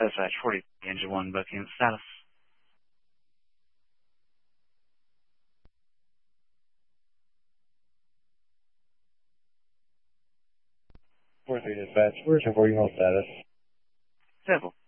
dispatch 40, engine 1 booking status. 43 dispatch, we're 1040 hold status. Sample.